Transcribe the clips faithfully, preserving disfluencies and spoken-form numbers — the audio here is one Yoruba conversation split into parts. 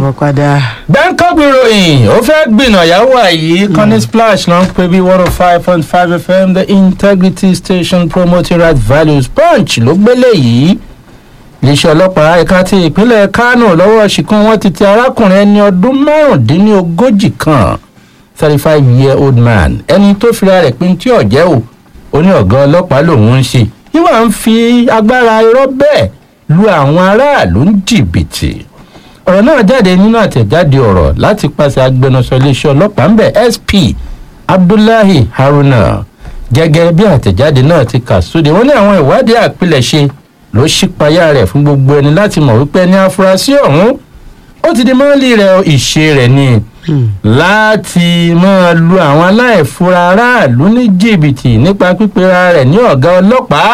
káàbọ̀ padà. Bangkok ìròyìn ó fẹ́ gbìnàyàwó àyè kọ́ni splash ló ń pè bí one oh five point five F M the integrity station promoting right values punch ló gbélé yìí. iléeṣẹ́ ọlọ́pàá ẹ̀ka ti ìpínlẹ̀ Kánò lọ́wọ́ ṣìkún wọn ti ti arákùnrin ẹni ọdún márùndínlógójì kan thirty five year old man ẹni tó fira rẹ̀ pin tí ọ̀jẹ́ o ó ní ọ̀gá ọlọ́pàá lòun ń ṣe yíwà ń fi agbára irọ́ bẹ́ẹ̀ lu àwọn aráàlú ń jìbìtì. ọ̀rọ̀ náà jáde nínú àtẹ̀jáde ọ̀rọ̀ láti pàṣẹ agbẹnusọ iléeṣẹ́ ọlọ́pàá ń bẹ̀ S P Abdullahi Haruna gẹ́gẹ́ bí àtẹ̀jáde náà ti kà sóde wọ́n ní àwọn ìwádìí àpilẹ̀ṣe ló ṣípayá rẹ̀ fún gbogbo ẹni láti mọ̀ wípé ní afurasí ọ̀hún ó ti di mọ́lì rẹ̀ ìṣe rẹ̀ ni láti máa lu àwọn aláìfura aráàlú ní jìbìtì nípa pípera rẹ̀ ní ọ̀gá ọlọ́pàá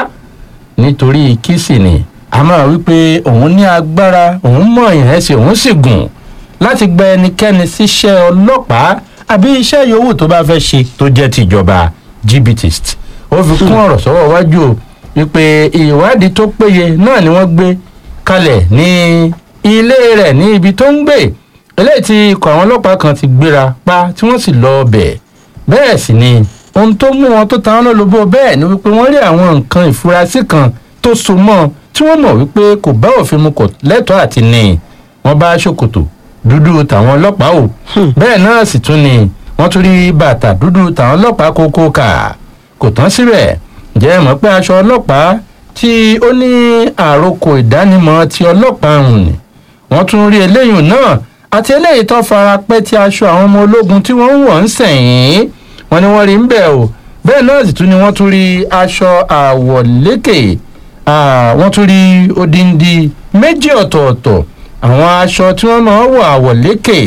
nítorí kìsì ni a máa wípé òun ní agbára òun mọ̀ ìrẹsì òun sì gùn láti gba ẹnikẹ́ni síṣẹ́ ọlọ́pàá àbí iṣẹ́ yòówù tó bá fẹ́ ṣe tó jẹ́ tìjọba jìbìtist ó fi kún ọ̀rọ̀ sọ́wọ́ wájú o wípé ìwádìí tó péye náà ni wọ́n gbé kalẹ̀ ní ilé rẹ̀ ní ibi tó ń gbé eléyìí tí ikọ̀ àwọn ọlọ́pàá kan ti gbéra pa tí wọ́n sì lọ ọbẹ̀ bẹ́ẹ̀ sì ni ohun tó mú wọn tó ta wọn lólobó bẹ́ẹ̀ ni wípé wọ́n rí àwọn nǹkan ìfurasí kan tó so mọ́ tí wọ́n mọ̀ wípé kò bá òfin mu kò lẹ́tọ̀ọ́ àti ní wọ́n bá ṣòkòtò dúdú tàwọn ọlọ́pàá o bẹ́ẹ̀ náà sì tún ni wọ́n tún rí bàtà dúdú tàwọn ọlọ́pàá kókó kà kò tán síbẹ̀ jẹ́ mọ̀ pé aṣọ ọlọ́pàá tí ó ní àròkọ ìdánimọ̀ ti ọlọ́pàá ọ̀hún ni wọ́n tún rí eléyìí náà àti eléyìí tó fara pẹ́ ti aṣọ àwọn ọmọ ológun tí wọ́n ń wọ̀ ń sẹ̀yìn wọ́n ní wọ́n rí ń bẹ̀ o bẹ́ẹ̀ náà sì tún ni wọ́n tún rí aṣọ àwọ̀lékè wọ́n tún rí odindi méjì ọ̀tọ̀ọ̀tọ̀ àwọn aṣọ tí wọ́n máa ń wọ̀ àwọ̀lékè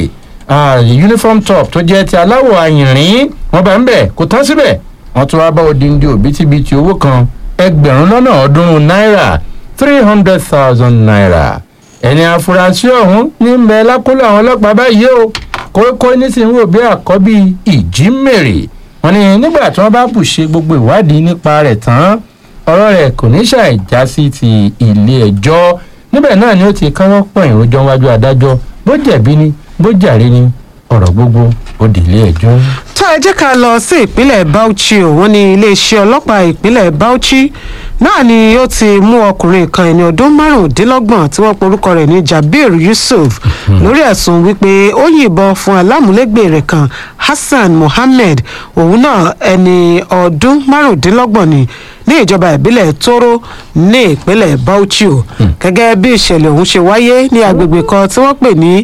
uniform top tó jẹ́ ti aláwọ̀ ayìnrín wọ́n bá ń bẹ̀ kò tán síbẹ̀ wọ́n tún wá bá odindi òbítíbitì owó kan ẹgbẹ̀rún lọ́nà ọ̀ọ́dúnrún náírà three hundred thousand naira ẹni afurasí ọ̀hún ní mbẹ lákòlò àwọn ọlọ́pàá báyìí o kókó nísìnyí wò bí àkọ́bí ìjímèrè wọ́n ní nígbà tí wọ́n bá bùṣe gbogbo ìwádìí nípa rẹ̀ tán ọ̀rọ̀ rẹ̀ kò ní ṣàìjá sí ti ilé ẹjọ́ níbẹ̀ náà ni ó ti káwọ́ pọ̀ ìròjọ́ wájú adájọ́ bó jẹ̀bi ni bó jàre ni ọ̀rọ̀ gbogbo ó di ilé ẹjọ́. tá a jẹ́ ká lọ sí ìpínlẹ̀ Bauchi o wọ́n ní iléeṣẹ́ ọlọ́pàá ìpínlẹ̀ Bauchi náà ni ó ti mú ọkùnrin kan ẹni ọdún márùndínlọ́gbọ̀n tí wọ́n porúkọ rẹ̀ ní Jabir Yusuf lórí ẹ̀sùn wípé ó yìnbọn fún alámúlégbè rẹ̀ kan Hassan Mohammed òun náà ẹni ọdún márùndínlọ́gbọ̀n ni ní ìjọba ìbílẹ̀ Toro ní ìpínlẹ̀ Bauchi o gẹ́gẹ́ bí ìṣẹ̀lẹ̀ ọ̀hún ṣe wáyé ní agbègbè kan tí wọ́n pè ní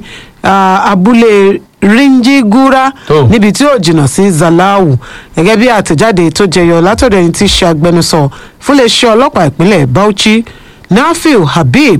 abúlé Rinjigura níbi tí ó jìnnà sí Zalau gẹ́gẹ́ bí àtẹ̀jáde tó jẹyọ látọ̀dọ̀ ẹni tí í ṣe agbẹnusọ fún iléeṣẹ́ ọlọ́pàá ìpínlẹ̀ Bauchi Nafiu Habib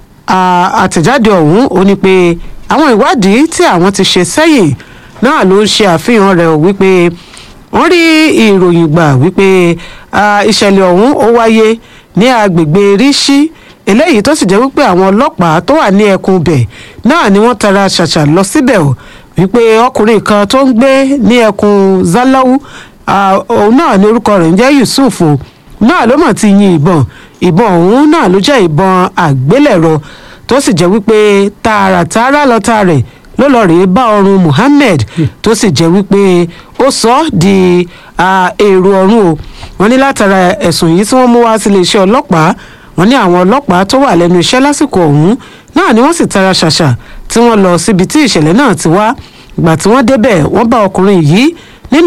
àtẹ̀jáde ọ̀hún ó ní pé àwọn ìwádìí tí àwọn ti ṣe sẹ́yìn náà ló ń ṣe àfihàn rẹ̀ wípé wọ́n rí ìròyìn gbà wípé ìṣẹ̀lẹ̀ ọ̀hún ó wáyé ní agbègbè Rishi eléyìí tó sì jẹ́ wípé àwọn ọlọ́pàá tó wà ní ẹkùn bẹ̀ náà ni wọ́n tara ṣàṣà lọ síbẹ̀ o wípé ọkùnrin kan tó ń gbé ní ẹkùn Zalau òun náà ní orúkọ rẹ̀ ń jẹ́ Yusuf náà ló mọ̀ ti yin ìbọn ìbọn òun náà ló jẹ́ ìbọn àgbélẹ̀rọ tó sì jẹ́ wípé tààràtààrà lọ́tà rẹ̀ ló lọ rèé bá ọrùn Muhammed tó sì jẹ́ wípé ó sọ ọ́ di èrò ọ̀run o wọ́n ní látara ẹ̀sùn yìí tí wọ́n mú wá sí iléeṣẹ́ ọlọ́pàá wọ́n ní àwọn ọlọ́pàá tó wà lẹ́nu iṣẹ́ lásìkò ọ̀hún náà ni wọ́n sì tara ṣàṣà tí wọ́n lọ síbi tí ìṣẹ̀lẹ̀ náà ti wá ìgbà tí wọ́n débẹ̀ wọ́n bá ọkùnrin yìí nínú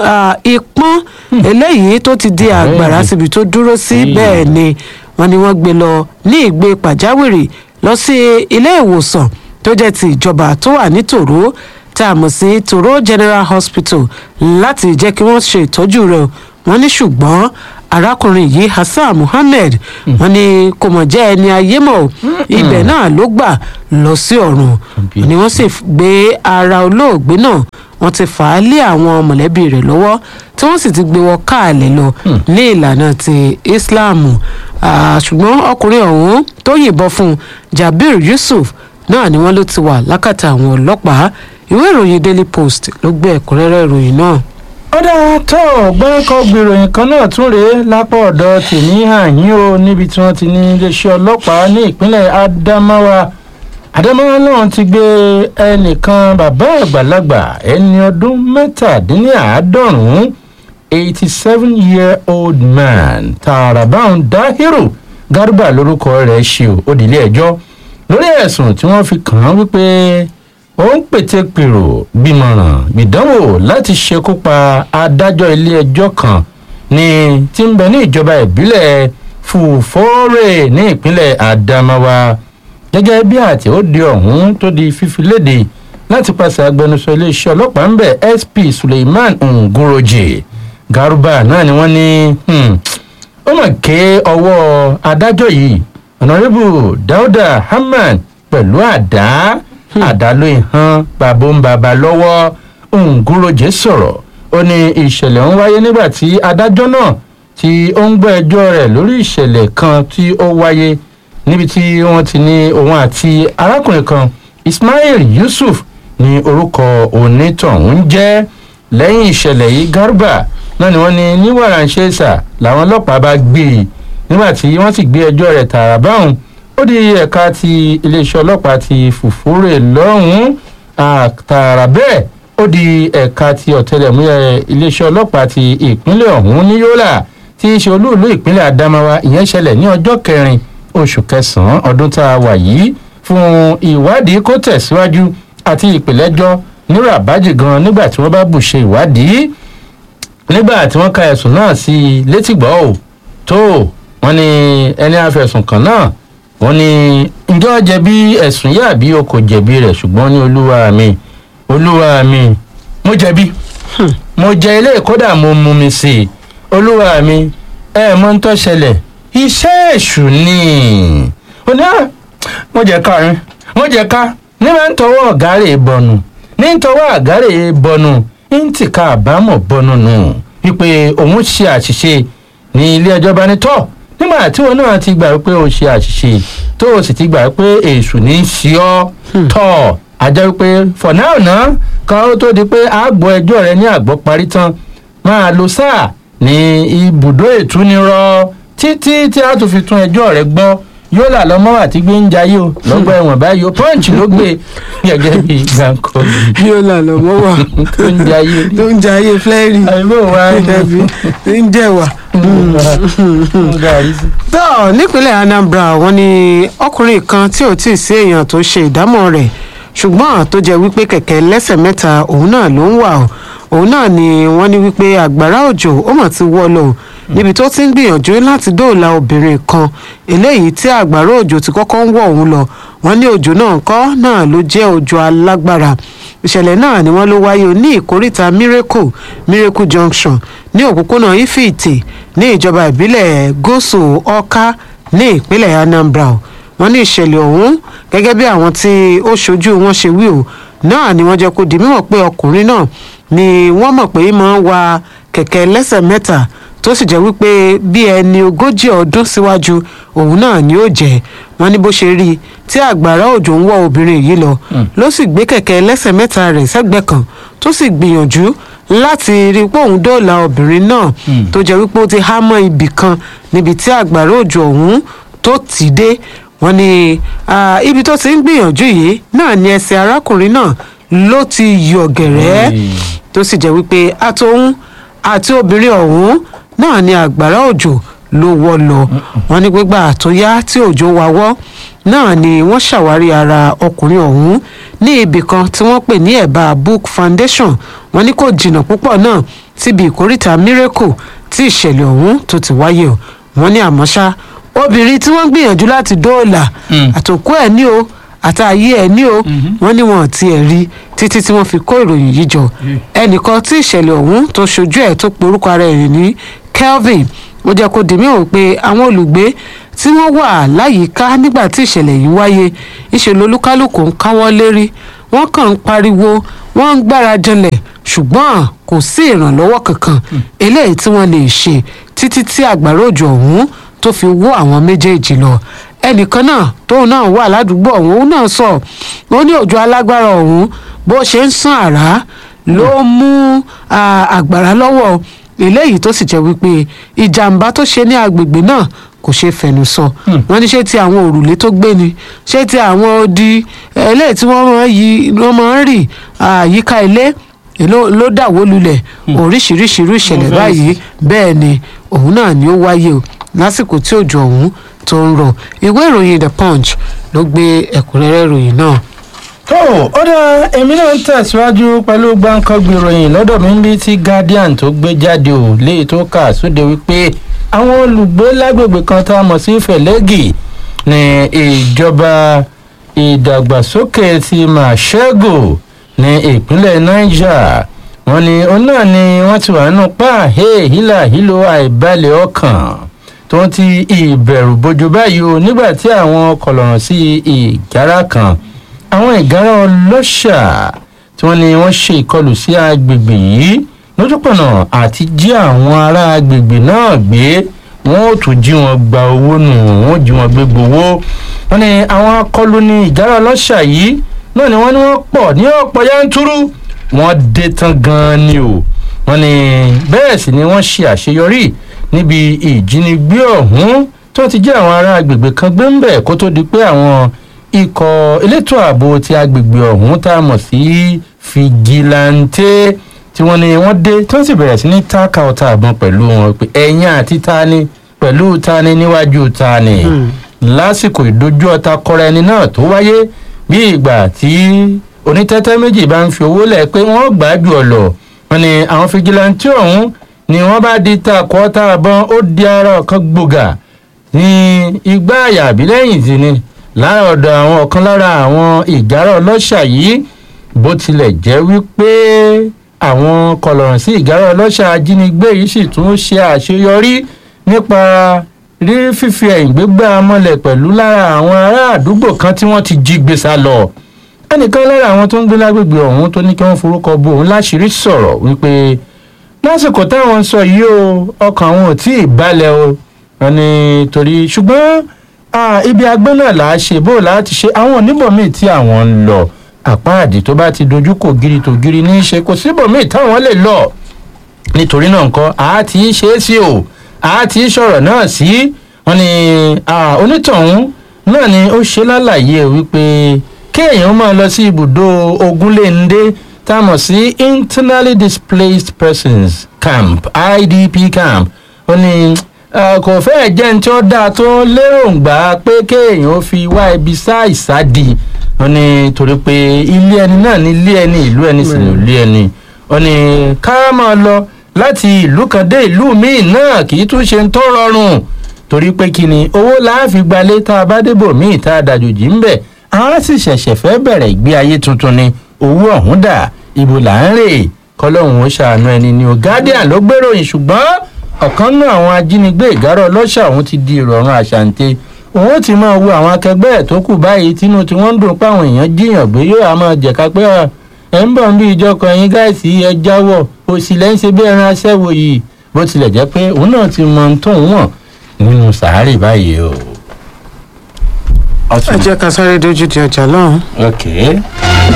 ìpọ́n eléyìí tó ti di àgbàrá síbi tó dúró sí bẹ́ẹ̀ ni wọ́n ní wọ́n gbé lọ ní ìgbé pàjáwìrì lọ sí ilé ìwòsàn tó jẹ́ ti ìjọba tó wà ní Tòró tá a mọ̀ sí Tòró General Hospital láti jẹ́ kí wọ́n ṣe ìtọ́jú rẹ̀ wọ́n ní ṣùgbọ́n arákùnrin yìí Hassan Mohammed wọ́n ní kò mọ̀ jẹ́ ẹni ayé mọ́ ibẹ̀ náà ló gbà lọ sí ọ̀run ni wọ́n sì gbé ara olóògbé náà wọ́n ti fà á lé àwọn mọ̀lẹ́bí rẹ̀ lọ́wọ́ tí wọ́n sì ti gbé wọn káàlẹ̀ lọ ní ìlànà ti Islam ṣùgbọ́n ọkùnrin ọ̀hún tó yìnbọn fún Jabir Yusuf náà ni wọ́n ló ti wà lákàtà àwọn ọlọ́pàá ìwé ìròyìn Daily Post ló gbé ẹ̀kúnrẹ́rẹ́ ìròyìn náà. ó dáa tó gbọ́ǹkọ́ gbèròyìn kan náà tún rèé lápá ọ̀dọ̀ tèmi àyín o níbi tí wọ́n ti ní iléeṣẹ́ ọlọ́pàá ní ìpínlẹ̀ Adamawa Adamawa náà ti gbé ẹnìkan bàbá àgbàlagbà ẹni ọdún mẹ́tàdínláàádọ́rùn-ún eighty seven year old man Taraban Dahiru Garba lórúkọ rẹ̀ ṣe ó délé ẹjọ́ lórí ẹ̀sùn tí wọ́n fi kàn án wípé ó ń pètèpèrò gbìmọ̀ràn gbìdánwò láti ṣekú pa adájọ́ ilé ẹjọ́ kan ní tí ń bẹ ní ìjọba ìbílẹ̀ Fufore ní ìpínlẹ̀ Adamawa gẹ́gẹ́ bí àti ó di ọ̀hún tó di fífi léde láti pàṣẹ agbẹnusọ iléeṣẹ́ ọlọ́pàá ń bẹ̀ S P Suleiman Ngoroje Garba náà ni wọ́n ní ó mọ̀ ké ọwọ́ adájọ́ yìí Honorable Dauda Hamman pẹ̀lú àdá àdá ló hàn bàbá ń bàbá lọ́wọ́ Ngoroje sọ̀rọ̀ ó ní ìṣẹ̀lẹ̀ ń wáyé nígbà tí adájọ́ náà tí ó ń gbọ́ ẹjọ́ rẹ̀ lórí ìṣẹ̀lẹ̀ kan tí ó wáyé níbi tí wọ́n ti ní òun àti arákùnrin kan Ismail Yusuf ní orúkọ onítọ̀hún jẹ́ lẹ́yìn ìṣẹ̀lẹ̀ yìí Garba náà ni wọ́n ní ní wàràǹṣeṣà làwọn ọlọ́pàá bá gbé e nígbà tí wọ́n sì gbé ẹjọ́ rẹ̀ tààrà báwọn ó di ẹ̀ka ti iléeṣẹ́ ọlọ́pàá ti Fufure lọ́hùn-ún tààrà bẹ́ẹ̀ ó di ẹ̀ka ti ọ̀tẹlẹ̀múyẹ́ iléeṣẹ́ ọlọ́pàá ti ìpínlẹ̀ ọ̀hún ní Yola tí í ṣe olúùlú ìpínlẹ̀ Adamawa ìyẹn ṣẹlẹ̀ ní ọjọ́ kẹrin oṣù kẹsàn-án ọdún tá a wà yìí fún ìwádìí kó tẹ̀síwájú àti ìpìlẹ́jọ́ ní Rabaji gan nígbà tí wọ́n bá bù ṣe ìwádìí nígbà tí wọ́n ka ẹ̀sùn náà sí i létígbọ́ ò tó wọ́n ní ẹni àfẹ̀sùn kàn náà wọ́n ní ǹjọ́ jẹ̀bi ẹ̀sùn yá àbí o kò jẹ̀bi rẹ̀ ṣùgbọ́n ní olúwa mi olúwa mi mo jẹ̀bi mo jẹ ilé kódà mo mú mi sí i olúwa mi ẹ mọ̀ ń tó ṣẹlẹ̀ iṣẹ́ èṣù ni ó ní wọ́n jẹ́ ká rin wọ́n jẹ́ ká ní máa ń tọwọ́ ọ̀gárè bọ̀nù ní ń tọwọ́ àgárè bọ̀nù ń tìka àbámọ̀ bọ̀nù nù wípé òun ṣe àṣìṣe ní ilé ẹjọ́ bá ní tọ́ nígbà tí wọn náà ti gbà pé o ṣe àṣìṣe tó o sì ti gbà pé èṣù ní í ṣe ọ́ tọ́ àjẹ́ wípé for now náà kan ó tó di pé àgbọ̀ ẹjọ́ rẹ ní àgbọ̀ parí tán máa lo sáà ní ibùdó ìtúnirọ̀ títí tí a tún fi tún ẹjọ́ rẹ̀ gbọ́ yóò là lọ́mọ́ àti gbé ń jayé o lọ́gbà ẹ̀wọ̀n báyìí o Punch ló gbé gẹ́gẹ́ bí gbàǹkọ́ yóò là lọ́mọ́ wà tó ń jayé tó ń jayé flẹ́rì àìbò wa ń jẹ̀wà. tó nípínlẹ̀ Anambra wọ́n ní ọkùnrin kan tí ò tí ì sí èèyàn tó ṣe ìdámọ̀ rẹ̀ ṣùgbọ́n tó jẹ́ wípé kẹ̀kẹ́ lẹ́sẹ̀ mẹ́ta òun náà ló ń wà o òun náà ni wọ́n ní wípé àgbàrá òjò ó mọ̀ ti wọ́ lọ níbi tó ti ń gbìyànjú láti dóòlà obìnrin kan eléyìí tí àgbàrá òjò ti kọ́kọ́ ń wọ̀ òun lọ wọ́n ní òjò náà kọ́ náà ló jẹ́ òjò alágbára ìṣẹ̀lẹ̀ náà ni wọ́n ló wáyé ní ìkóríta Miracle Miracle Junction ní òpópónà Ifeite ní ìjọba ìbílẹ̀ Gúúsù Ọ̀ká ní ìpínlẹ̀ Anambra wọ́n ní ìṣẹ̀lẹ̀ ọ̀hún gẹ́gẹ́ bí àwọn tí ó ṣojú wọn ṣe wí o náà ni wọ́n jẹ́ kó di mímọ̀ pé ọkùnrin náà ni wọ́n mọ̀ pé máa ń wa kẹ̀kẹ́ lẹ́sẹ̀ mẹ́ta tó sì jẹ́ wípé bí ẹni ogójì ọdún síwájú òun náà ni ó jẹ́ wọ́n ní bó ṣe rí tí àgbàrá òjò ń wọ́ obìnrin yìí lọ ló sì gbé kẹ̀kẹ́ lẹ́sẹ̀ mẹ́ta rẹ̀ sẹ́gbẹ̀ẹ́ kan tó sì gbìyànjú láti rí pé òun dóòlà obìnrin náà tó jẹ́ wípé ó ti há mọ́ ibì kan níbi tí àgbàrá òjò ọ̀hún tó ti dé wọ́n ní ibi tó ti ń gbìyànjú yìí náà ni ẹsẹ̀ arákùnrin náà ló ti yọ gẹ̀rẹ́ tó sì jẹ́ wípé àtòun àti obìnrin ọ̀hún náà ni àgbàrá òjò ló wọ́ lọ wọ́n ní gbígbà tó yá tí òjò wá wọ́ náà ni wọ́n ṣàwárí ara ọkùnrin ọ̀hún ní ibì kan tí wọ́n pè ní ẹ̀bá Book Foundation wọ́n ní kò jìnnà púpọ̀ náà síbi ìkóríta Miracle tí ìṣẹ̀lẹ̀ ọ̀hún tó ti wáyé o wọ́n ní àmọ́ ṣá obìnrin tí wọ́n gbìyànjú láti dóòlà àtòkú ẹ̀ ní o àtàyé ẹ̀ ní o wọ́n ní wọn ti ẹ̀ rí títí tí wọ́n fi kó ìròyìn yìí jọ ẹnìkan tí ìṣẹ̀lẹ̀ ọ̀hún tó ṣojú ẹ̀ tó porúkọ ara ẹ̀ ní Kelvin ó jẹ́ kó di mímọ̀ pé àwọn olùgbé tí wọ́n wà láyìíká nígbà tí ìṣẹ̀lẹ̀ yìí wáyé ìṣèlú olúkálùkù ń káwọ́ lérí wọ́n kàn ń pariwo wọ́n ń gbára janlẹ̀ ṣùgbọ́n kò sí ìrànlọ́wọ́ kankan eléyìí tí wọ́n lè ṣe títí tí àgbàrá òjò ọ̀hún tó fi wó àwọn méjèèjì lọ ẹnìkan náà tóun náà wà ládùúgbò ọ̀hún òun náà sọ ó ní òjò alágbára ọ̀hún bó ṣe ń sàn àrá ló mú àgbàrá lọ́wọ́ eléyìí tó sì jẹ́ wípé ìjàmbá tó ṣe ní agbègbè náà kò ṣeé fẹnu sọ wọ́n ní ṣé ti àwọn òrùlé tó gbé ni ṣé ti àwọn odi eléyìí tí wọ́n máa ń yí wọ́n máa ń rì àyíká ilé ló dàwó lulẹ̀ oríṣiríṣi irú ìṣẹ̀lẹ̀ báyìí bẹ́ẹ̀ ni òun náà ni ó wáyé o lásìkò tí òjò ọ̀hún tó ń rọ̀ ìwé ìròyìn The Punch ló gbé ẹ̀kúnrẹ́rẹ́ ìròyìn náà. tó ó dá èmi náà ń tẹ̀síwájú pẹ̀lú gbáǹkọ́gbì ìròyìn lọ́dọ̀ mi ń bí tí Guardian tó gbé jáde ò léyìí tó kà sóde wípé àwọn olùgbé lágbègbè kan tá a mọ̀ sí Fẹ̀lẹ́gì ní ìjọba ìdàgbàsókè ti Màṣẹ́gò ní ìpínlẹ̀ Niger wọ́n ní òun náà ni wọ́n ti wà nínú páàhé hílàhílo àìbalẹ̀ ọkàn tó ń ti ìbẹ̀rù bojo báyìí o nígbà tí àwọn kọlọ̀rọ̀ sí ìgárá kan àwọn ìgárá ọlọ́ṣà tí wọ́n ní wọ́n ṣe ìkọlù sí agbègbè yìí lójúpọ̀nà àti jí àwọn ará agbègbè náà gbé wọ́n ó tún jí wọn gba owó nù wọ́n ó jí wọn gbé gbowó wọ́n ní àwọn akọlù ní ìgárá ọlọ́ṣà yìí náà ni wọ́n ní wọ́n pọ̀ ní ọ̀pọ̀ yanturu wọ́n dé tán gan-an ni o wọ́n ní bẹ́ẹ̀ sì ni wọ́n ṣe àṣeyọrí níbi ìjínigbé ọ̀hún tó ti jẹ́ àwọn ará agbègbè kan gbé ń bẹ̀ kó tó di pé àwọn ikọ̀ elétò ààbò ti agbègbè ọ̀hún tá a mọ̀ sí fìgìláńtẹ́ tí wọ́n ní wọ́n dé tí wọ́n sì bẹ̀rẹ̀ sí ní táàkà ọta àbọn pẹ̀lú wọn pé ẹ̀yìn àti tani pẹ̀lú tani níwájú tani lásìkò ìdojú ọta kọra ẹni náà tó wáyé bí ìgbà tí onítẹ́tẹ́ méjì bá ń fi owó lẹ̀ pé wọ́n gbà á jù ọ lọ wọ́n ní àwọn fìgìláńtẹ́ ọ̀hún ni wọ́n bá di takọ̀ ọta àbọn ó di ara ọ̀kan gbòógà ní igbá àyà àbí lẹ́yìn tí ni lára ọ̀dọ̀ àwọn ọ̀kan lára àwọn ìgárá ọlọ́ṣà yìí bó tilẹ̀ jẹ́ wípé àwọn kọlọ̀rọ̀ sí ìgárá ọlọ́ṣà ajínigbé yìí sì tún ṣe àṣeyọrí nípa rí fífi ẹ̀yìn gbégbá mọ́lẹ̀ pẹ̀lú lára àwọn ará àdúgbò kan tí wọ́n ti jí gbé sá lọ ẹnìkan lára àwọn tó ń gbé lágbègbè ọ̀hún tó ní kí wọ́n forúkọ bo òun láṣìírí sọ̀rọ̀ wípé lásìkò táwọn ń sọ yìí o ọkàn àwọn ò tí ì balẹ̀ o wọn ni torí ṣùgbọ́n ibi agbẹ́ náà là á ṣe bó láti ṣe àwọn oníbòmíì tí àwọn ń lọ àpáàdì tó bá ti dojú kò gírí tó gírí ní í ṣe kò síbòmíì táwọn lè lọ nítorí náà nǹkan àá ti í ṣe é sí o àá ti í sọ̀rọ̀ náà sí wọn ni onítọ̀hún náà ni ó ṣe lálàyé wípé kéèyàn máa lọ sí ibùdó Ògúnléndé tá a mọ̀ sí internally displaced persons camp I D P camp ó ní kò fẹ́ẹ̀ jẹ́ ní tí ó dáa tó lérògbà pé kéèyàn ó fi wá ibi sá ìsádi ó ní torí pé ilé ẹni náà ní ilé ẹni ìlú ẹni sì ní ilé ẹni ó ní ká máa lọ láti ìlú kan dé ìlú míì náà kì í tún ṣe ń tó rọrùn torí pé kí ni owó láàfin gbalé tá a bá débò míì tá a dàjòjì ń bẹ̀ àwọn sì ṣẹ̀ṣẹ̀ fẹ́ bẹ̀rẹ̀ ìgbé ayé tuntun ni owó ọ̀hún dà ibo là ń rè kọ́lọ́hún ó ṣàánú ẹni ní o Guardian ló gbéròyìn ṣùgbọ́n ọ̀kan náà àwọn ajínigbé ìgárá ọlọ́ṣà ọ̀hún ti di ìrọ̀rùn àṣàǹtẹ̀ òun ti máa wo àwọn akẹgbẹ́ ẹ̀ tó kù báyìí tínú tí wọ́n ń dùn páwọn èèyàn jiyàn gbé yóò á máa jẹ̀ka pé ẹ̀ ń bọ̀ ń bí ìjọ kan yín gáàsì ẹ jáwọ́ òsì lẹ́yìn ṣe bí ẹran aṣẹ́wó yìí bó tilẹ̀ jẹ́ pé òun náà ti mọ ohun tóun wọ̀n nínú sàárè báyìí o. ẹ jẹ́ ká sáré dojú di ọjà lọ́hùn. okay.